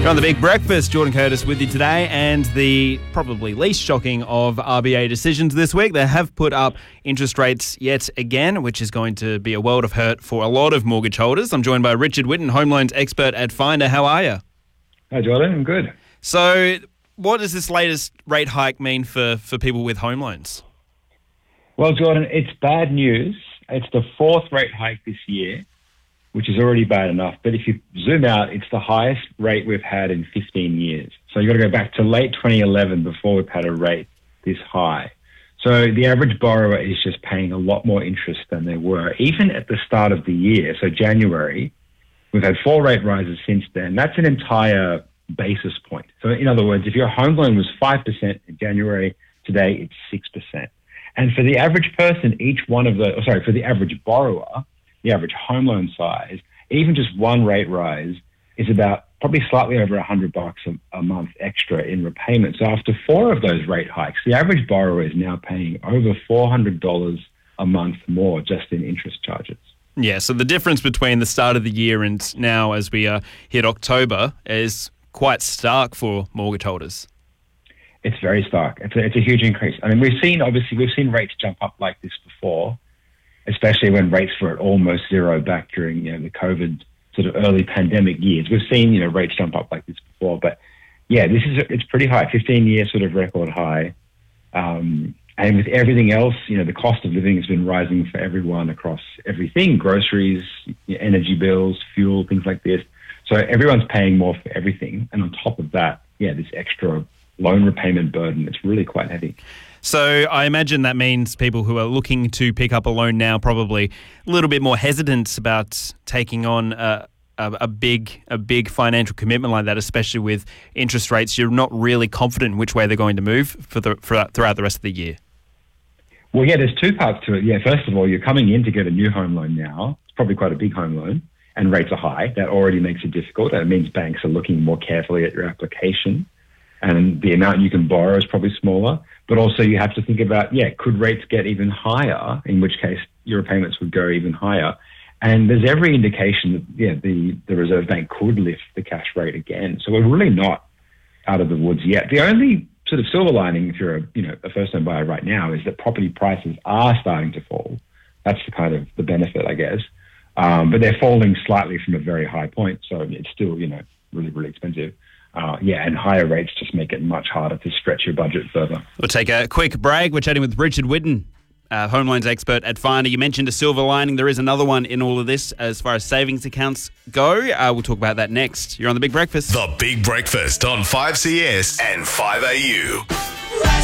You're on The Big Breakfast. Jordan Curtis with you today, and the probably least shocking of RBA decisions this week. They have put up interest rates yet again, which is going to be a world of hurt for a lot of mortgage holders. I'm joined by Richard Whitten, home loans expert at Finder. How are you? Hi, Jordan. I'm good. So what does this latest rate hike mean for people with home loans? Well, Jordan, it's bad news. It's the fourth rate hike this year, which is already bad enough. But if you zoom out, it's the highest rate we've had in 15 years. So you've got to go back to late 2011 before we've had a rate this high. So the average borrower is just paying a lot more interest than they were, even at the start of the year. So January, we've had 4 rate rises since then. That's an entire basis point. So in other words, if your home loan was 5% in January, today it's 6%. And for the average person, for the average borrower, the average home loan size, even just one rate rise is about probably slightly over $100 a month extra in repayment. So after 4 of those rate hikes, the average borrower is now paying over $400 a month more just in interest charges. Yeah, so the difference between the start of the year and now as we hit October is quite stark for mortgage holders. It's very stark. It's a huge increase. I mean, we've seen rates jump up like this before, especially when rates were at almost zero back during the COVID sort of early pandemic years. We've seen rates jump up like this before, but yeah, it's pretty high, 15-year sort of record high. And with everything else, the cost of living has been rising for everyone across everything: groceries, energy bills, fuel, things like this. So everyone's paying more for everything, and on top of that, this extra loan repayment burden, it's really quite heavy. So I imagine that means people who are looking to pick up a loan now probably a little bit more hesidant about taking on a big financial commitment like that, especially with interest rates. You're not really confident in which way they're going to move throughout the rest of the year. Well, there's 2 parts to it. Yeah, first of all, you're coming in to get a new home loan now. It's probably quite a big home loan, and rates are high. That already makes it difficult. That means banks are looking more carefully at your application, and the amount you can borrow is probably smaller. But also you have to think about, could rates get even higher, in which case your repayments would go even higher. And there's every indication that, the Reserve Bank could lift the cash rate again. So we're really not out of the woods yet. The only sort of silver lining, if you're a first-time buyer right now, is that property prices are starting to fall. That's the kind of the benefit, I guess. But they're falling slightly from a very high point. So it's still, really, really expensive. And higher rates just make it much harder to stretch your budget further. We'll take a quick break. We're chatting with Richard Whitten, home loans expert at Finder. You mentioned a silver lining. There is another one in all of this as far as savings accounts go. We'll talk about that next. You're on The Big Breakfast. The Big Breakfast on 5CS and 5AU.